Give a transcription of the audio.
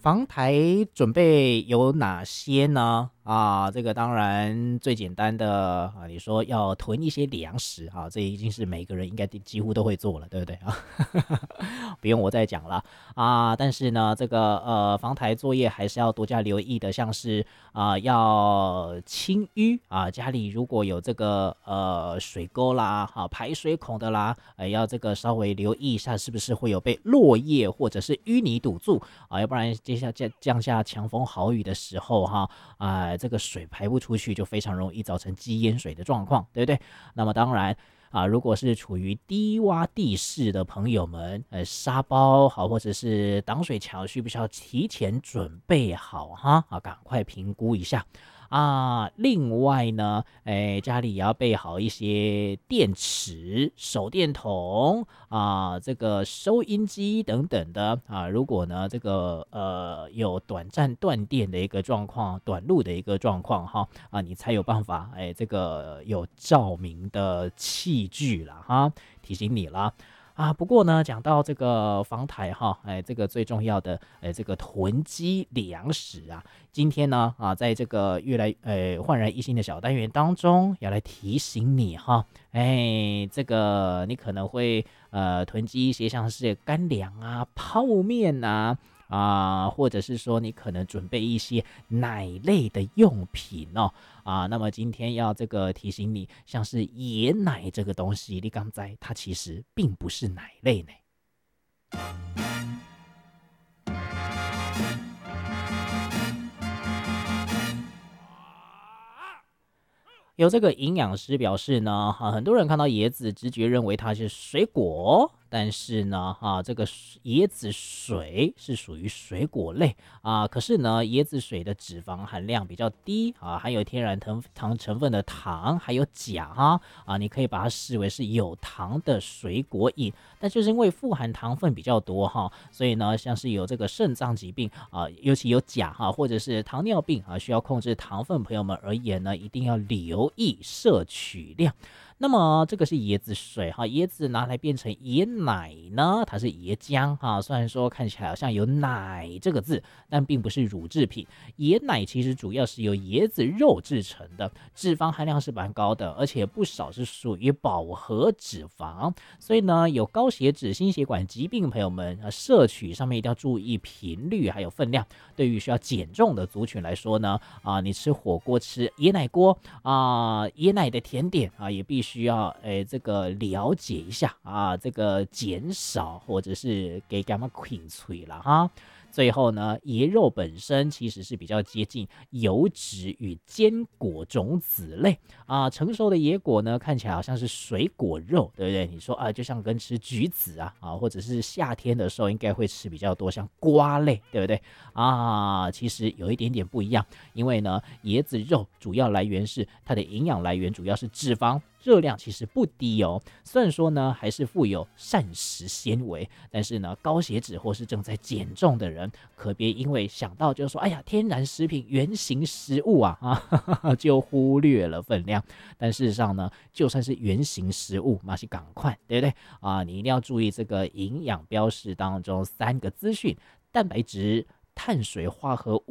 防台准备有哪些呢？这个当然最简单的你说要囤一些粮食这已经是每个人应该几乎都会做了，对不对啊？不用我再讲了但是呢，这个防台作业还是要多加留意的，像是要清淤家里如果有这个水沟啦、排水孔的啦，要这个稍微留意一下，是不是会有被落叶或者是淤泥堵住要不然接下来降下强风豪雨的时候这个水排不出去，就非常容易造成积淹水的状况，对不对？那么当然如果是处于低洼地势的朋友们，沙包或者是挡水桥，需不需要提前准备好赶快评估一下。另外呢，家里也要备好一些电池、手电筒这个收音机等等的如果呢这个有短暂断电的一个状况、短路的一个状况你才有办法这个有照明的器具啦提醒你啦。不过呢，讲到这个防台这个最重要的这个囤积粮食今天呢在这个焕然一新的小单元当中，要来提醒你这个你可能会囤积一些像是干粮泡面或者是说你可能准备一些奶类的用品那么今天要这个提醒你，像是椰奶这个东西，你刚才它其实并不是奶类呢。有这个营养师表示呢，很多人看到椰子直觉认为它是水果，但是呢，这个椰子水是属于水果类可是呢，椰子水的脂肪含量比较低含有天然糖成分的糖，还有钾你可以把它视为是有糖的水果饮。但就是因为富含糖分比较多所以呢，像是有这个肾脏疾病尤其有钾或者是糖尿病需要控制糖分朋友们而言呢，一定要留意摄取量。那么这个是椰子水椰子拿来变成椰奶呢，它是椰浆虽然说看起来好像有奶这个字，但并不是乳制品。椰奶其实主要是由椰子肉制成的，脂肪含量是蛮高的，而且不少是属于饱和脂肪，所以呢，有高血脂、心血管疾病的朋友们摄取上面一定要注意频率还有分量。对于需要减重的族群来说呢你吃火锅吃椰奶锅椰奶的甜点也必须要这个了解一下这个减少或者是给干嘛困脆了最后呢，椰肉本身其实是比较接近油脂与坚果种子类成熟的椰果呢，看起来好像是水果肉，对不对？你说就像跟吃橘子或者是夏天的时候应该会吃比较多像瓜类，对不对其实有一点点不一样，因为呢，椰子肉主要来源是它的营养来源主要是脂肪。热量其实不低虽然说呢还是富有膳食纤维，但是呢高血脂或是正在减重的人，可别因为想到就是说哎呀天然食品原型食物就忽略了分量。但事实上呢，就算是原型食物马上赶快，对不对你一定要注意这个营养标示当中3个资讯：蛋白质、碳水化合物